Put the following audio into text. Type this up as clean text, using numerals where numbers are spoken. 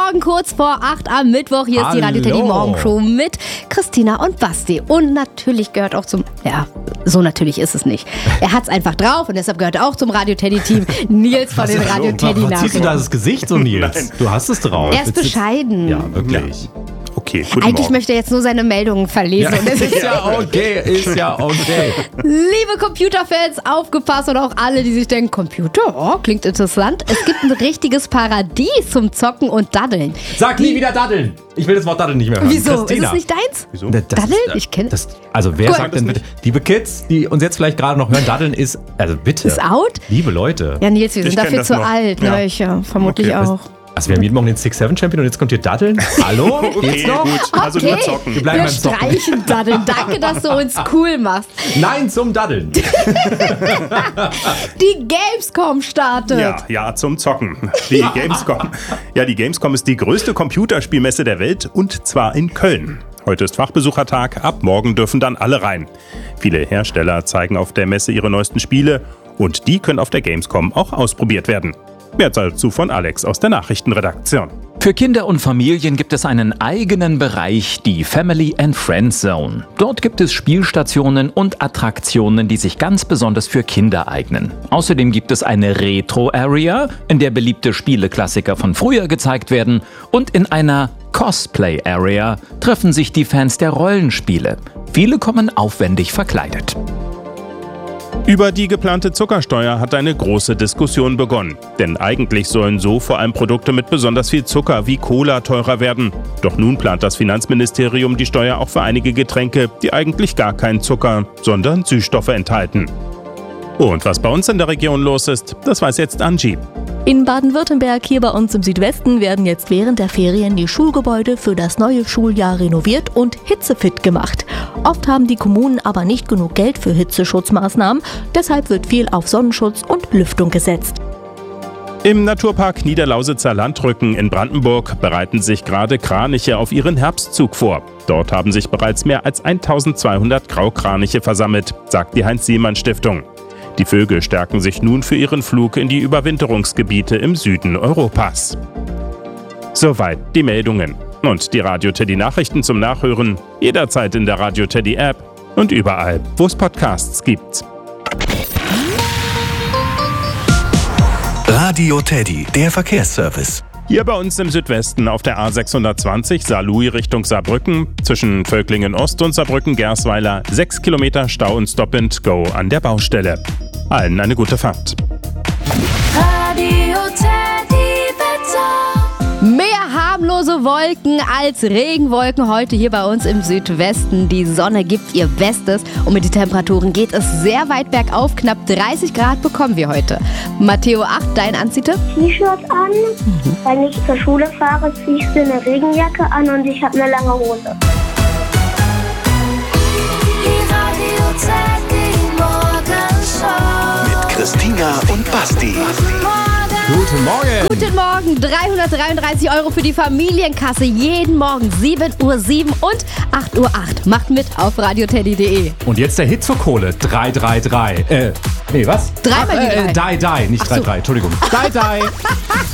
Morgen, kurz vor 8 am Mittwoch. Hier ist die Radio Teddy Morgenshow mit Christina und Basti. Und natürlich gehört auch zum, ja, so natürlich ist es nicht. Er hat's einfach drauf und deshalb gehört auch zum Radio Teddy Team Nils von den Radio Teddy Nachrichten. Ziehst du da das Gesicht so, Nils? Nein. Du hast es drauf. Er ist bescheiden. Ja, wirklich. Okay, eigentlich möchte er jetzt nur seine Meldungen verlesen. Ja, ist ja okay. Liebe Computerfans, aufgepasst und auch alle, die sich denken, Computer, klingt interessant. Es gibt ein richtiges Paradies zum Zocken und Daddeln. Sag nie wieder Daddeln. Ich will das Wort Daddeln nicht mehr hören. Wieso? Christina. Ist es nicht deins? Wieso? Daddeln? Ich kenne das. Also wer sagt denn bitte? Liebe Kids, die uns jetzt vielleicht gerade noch hören, Daddeln ist, also bitte. Ist out? Liebe Leute. Ja, Nils, wir sind dafür zu alt. Ja. Ne? Ich vermutlich auch. Also wir haben jeden Morgen den 6-7-Champion und jetzt kommt hier Daddeln? Hallo? Okay, gut. Also nur zocken. Wir bleiben Wir beim Zocken. streichen Daddeln. Danke, dass du uns cool machst. Nein zum Daddeln. Die Gamescom startet. Ja, zum Zocken. Die Gamescom. Ja, die Gamescom ist die größte Computerspielmesse der Welt und zwar in Köln. Heute ist Fachbesuchertag, ab morgen dürfen dann alle rein. Viele Hersteller zeigen auf der Messe ihre neuesten Spiele und die können auf der Gamescom auch ausprobiert werden. Mehr dazu von Alex aus der Nachrichtenredaktion. Für Kinder und Familien gibt es einen eigenen Bereich, die Family and Friends Zone. Dort gibt es Spielstationen und Attraktionen, die sich ganz besonders für Kinder eignen. Außerdem gibt es eine Retro-Area, in der beliebte Spieleklassiker von früher gezeigt werden. Und in einer Cosplay-Area treffen sich die Fans der Rollenspiele. Viele kommen aufwendig verkleidet. Über die geplante Zuckersteuer hat eine große Diskussion begonnen. Denn eigentlich sollen so vor allem Produkte mit besonders viel Zucker wie Cola teurer werden. Doch nun plant das Finanzministerium die Steuer auch für einige Getränke, die eigentlich gar keinen Zucker, sondern Süßstoffe enthalten. Und was bei uns in der Region los ist, das weiß jetzt Angie. In Baden-Württemberg, hier bei uns im Südwesten, werden jetzt während der Ferien die Schulgebäude für das neue Schuljahr renoviert und hitzefit gemacht. Oft haben die Kommunen aber nicht genug Geld für Hitzeschutzmaßnahmen, deshalb wird viel auf Sonnenschutz und Lüftung gesetzt. Im Naturpark Niederlausitzer Landrücken in Brandenburg bereiten sich gerade Kraniche auf ihren Herbstzug vor. Dort haben sich bereits mehr als 1200 Graukraniche versammelt, sagt die Heinz-Sielmann-Stiftung. Die Vögel stärken sich nun für ihren Flug in die Überwinterungsgebiete im Süden Europas. Soweit die Meldungen. Und die Radio Teddy Nachrichten zum Nachhören jederzeit in der Radio Teddy App und überall, wo es Podcasts gibt. Radio Teddy, der Verkehrsservice. Hier bei uns im Südwesten auf der A620 Saarlouis Richtung Saarbrücken, zwischen Völklingen Ost und Saarbrücken-Gersweiler 6 Kilometer Stau und Stop-and-Go an der Baustelle. Allen eine gute Fahrt. Radio Teddy Wetter. Mehr harmlose Wolken als Regenwolken heute hier bei uns im Südwesten. Die Sonne gibt ihr Bestes und mit den Temperaturen geht es sehr weit bergauf. Knapp 30 Grad bekommen wir heute. Matteo 8, dein Anziehtipp? T-Shirt an. Wenn ich zur Schule fahre, ziehe ich so eine Regenjacke an und ich habe eine lange Hose. Die Radio Teddy Morgenshow. Mit Christina und Basti. Guten Morgen. Guten Morgen. 333 € für die Familienkasse. Jeden Morgen 7:07 Uhr und 8:08 Uhr. Macht mit auf radioteddy.de. Und jetzt der Hit zur Kohle. 333. Nee, was? Dreimal die 3. Die, nicht 3-3. Entschuldigung. 3-3.